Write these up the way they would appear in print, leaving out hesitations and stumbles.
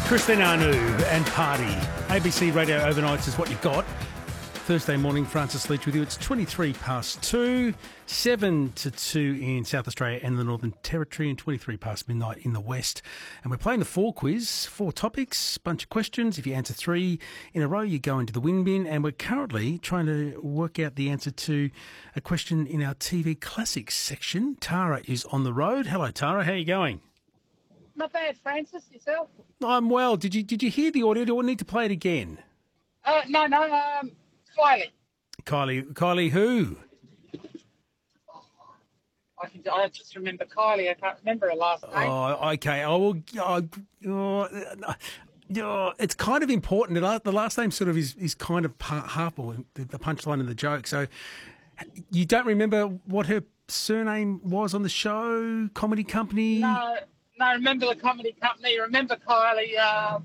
Christina Anu and Party. ABC Radio Overnights is what you've got. Thursday morning, Francis Leach with you. It's 23 past 2, 7 to 2 in South Australia and the Northern Territory, and 23 past midnight in the West. And we're playing the 4 quiz, 4 topics, bunch of questions. If you answer 3 in a row, you go into the win bin. And we're currently trying to work out the answer to a question in our TV Classics section. Tara is on the road. Hello, Tara. How are you going? Not bad, Francis. Yourself? I'm well. Did you hear the audio? Do I need to play it again? No. Kylie who? I just remember Kylie. I can't remember her last name. Oh, okay. It's kind of important. The last name sort of is kind of half or the punchline of the joke. So you don't remember what her surname was on the show, Comedy Company? No, remember the Comedy Company. Remember Kylie.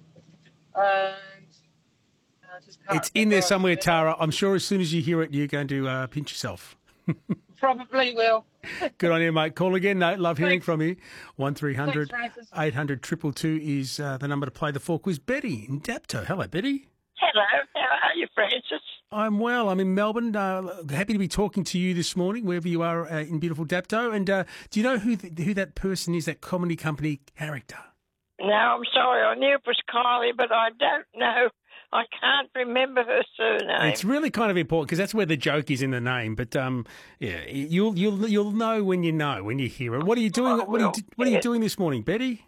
It's in there somewhere, Tara. I'm sure as soon as you hear it, you're going to pinch yourself. Probably will. Good on you, mate. Call again. No, love hearing Thanks. from you. 1300 Thanks, 800 222 is the number to play the 4 quiz. Betty in Dapto. Hello, Betty. Hello, how are you, Francis? I'm well. I'm in Melbourne. Happy to be talking to you this morning, wherever you are in beautiful Dapto. And do you know who that person is, that Comedy Company character? No, I'm sorry. I knew it was Kylie, but I don't know. I can't remember her surname. It's really kind of important because that's where the joke is in the name. But yeah, you'll know when you hear it. What are you doing? What are you doing this morning, Betty?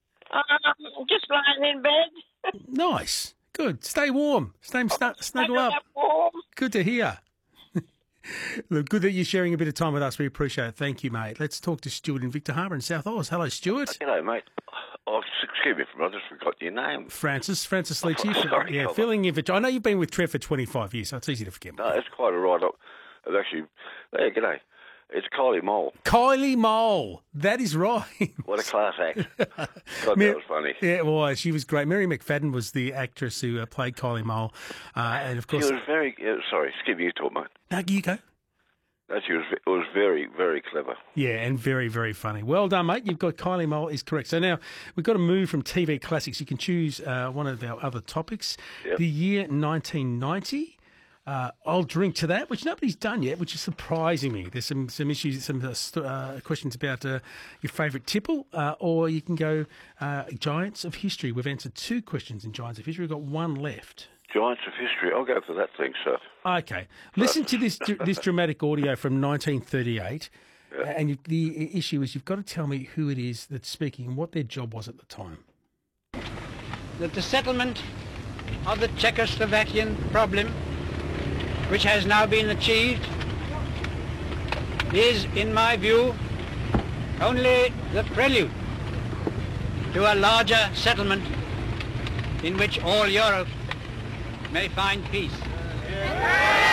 Just lying in bed. Nice. Good. Stay warm. Snuggle up. Warm. Good to hear. Look, good that you're sharing a bit of time with us. We appreciate it. Thank you, mate. Let's talk to Stuart in Victor Harbour in South Oz. Hello, Stuart. Hello, mate. Oh, excuse me, I just forgot your name. Francis Leach. Sorry, yeah, filling in for. I know you've been with Trev for 25 years, so it's easy to forget. No, it's quite all right. I've actually, yeah, g'day. It's Kylie Mole. Kylie Mole. That is right. What a class act. God, that was funny. Yeah, it was. She was great. Mary McFadden was the actress who played Kylie Mole. And, of course... She was very... sorry, excuse me, you talk, mate. No, you go. No, it was very, very clever. Yeah, and very, very funny. Well done, mate. You've got Kylie Mole is correct. So now we've got to move from TV Classics. You can choose one of our other topics. Yep. The year 1990. I'll drink to that, which nobody's done yet, which is surprising me. There's some issues, some questions about your favourite tipple, or you can go Giants of History. We've answered 2 questions in Giants of History. We've got 1 left. Giants of History. I'll go for that thing, sir. Okay. Listen to this dramatic audio from 1938, and the issue is you've got to tell me who it is that's speaking and what their job was at the time. That the settlement of the Czechoslovakian problem, which has now been achieved, is, in my view, only the prelude to a larger settlement in which all Europe may find peace.